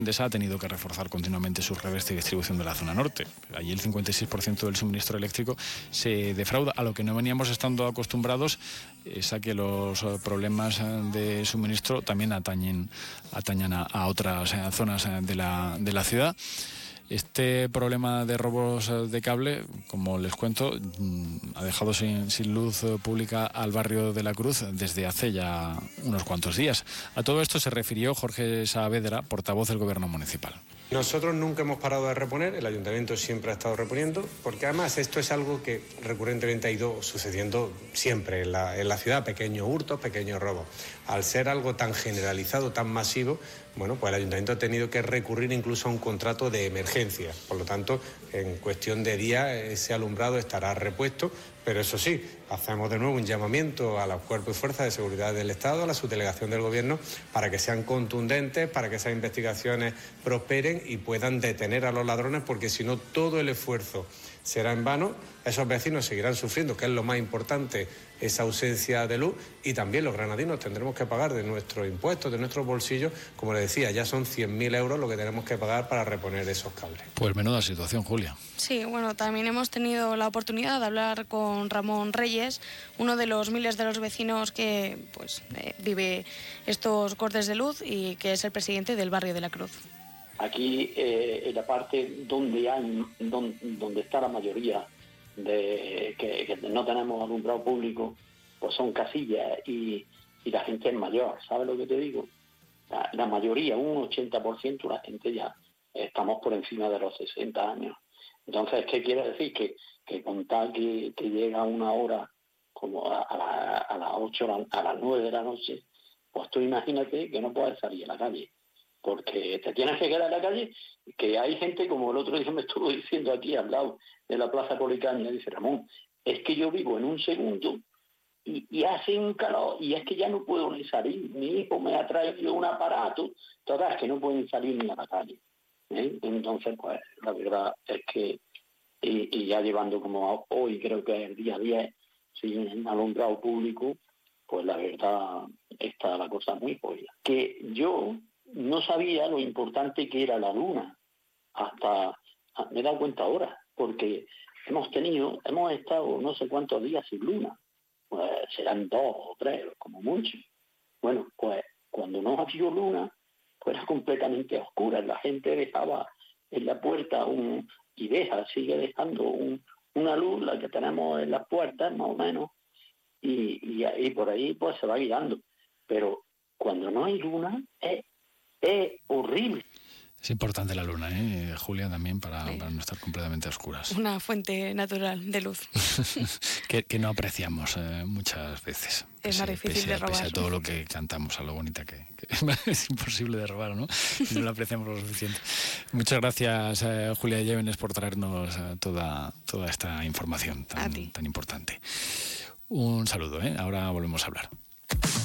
Endesa ha tenido que reforzar continuamente sus redes de distribución de la zona norte. Allí el 56% del suministro eléctrico se defrauda, a lo que no veníamos estando acostumbrados es a que los problemas de suministro también atañen a otras zonas de la ciudad. Este problema de robos de cable, como les cuento, ha dejado sin luz pública al barrio de la Cruz desde hace ya unos cuantos días. A todo esto se refirió Jorge Saavedra, portavoz del Gobierno municipal. Nosotros nunca hemos parado de reponer, el ayuntamiento siempre ha estado reponiendo, porque además esto es algo que recurrentemente ha ido sucediendo siempre en la ciudad, pequeños hurtos, pequeños robos. Al ser algo tan generalizado, tan masivo, bueno, pues el ayuntamiento ha tenido que recurrir incluso a un contrato de emergencia. Por lo tanto, en cuestión de días ese alumbrado estará repuesto, pero eso sí, hacemos de nuevo un llamamiento a los cuerpos y fuerzas de seguridad del Estado, a la subdelegación del Gobierno, para que sean contundentes, para que esas investigaciones prosperen y puedan detener a los ladrones, porque si no todo el esfuerzo será en vano. Esos vecinos seguirán sufriendo, que es lo más importante, esa ausencia de luz, y también los granadinos tendremos que pagar de nuestros impuestos, de nuestros bolsillos. Como les decía, ya son 100.000 euros lo que tenemos que pagar para reponer esos cables. Pues menuda situación, Julia. Sí, bueno, también hemos tenido la oportunidad de hablar con Ramón Reyes, uno de los miles de los vecinos que vive estos cortes de luz y que es el presidente del barrio de la Cruz. Aquí, en la parte donde está la mayoría de que no tenemos alumbrado público, pues son casillas y la gente es mayor, ¿sabes lo que te digo? La mayoría, un 80%, la gente ya estamos por encima de los 60 años. Entonces, ¿qué quiere decir? Que con tal que llega una hora como a las 8, a las 9 de la noche, pues tú imagínate que no puedes salir a la calle, porque te tienes que quedar en la calle, que hay gente, como el otro día me estuvo diciendo aquí al lado de la Plaza Policaña, dice Ramón, es que yo vivo en un segundo y hace un calor y es que ya no puedo ni salir. Mi hijo me ha traído un aparato, total, que no pueden salir ni a la calle. Entonces, pues la verdad es que, y ya llevando como hoy, creo que es el día 10, sin alumbrado público, pues la verdad está la cosa muy jodida. Que yo no sabía lo importante que era la luna, hasta me he dado cuenta ahora, porque hemos estado no sé cuántos días sin luna, pues serán 2 o 3, como mucho. Bueno, pues cuando no había luna, pues era completamente oscura, la gente dejaba en la puerta sigue dejando una luz, la que tenemos en las puertas, más o menos, y por ahí pues se va guiando, pero cuando no hay luna es horrible. Es importante la luna, Julia, también para no estar completamente a oscuras. Una fuente natural de luz. que no apreciamos muchas veces. Es más difícil de robar. Pese a todo lo que cantamos, a lo bonita que es imposible de robar, ¿no? No lo apreciamos lo suficiente. Muchas gracias, Julia Llévenes, por traernos toda esta información tan importante. Un saludo, Ahora volvemos a hablar.